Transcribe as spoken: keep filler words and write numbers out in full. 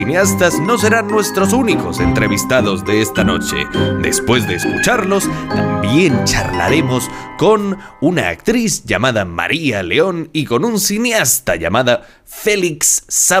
cineastas no serán nuestros únicos entrevistados de esta noche. Después de escucharlos, también charlaremos con una actriz llamada María León y con un cineasta llamada Félix Sab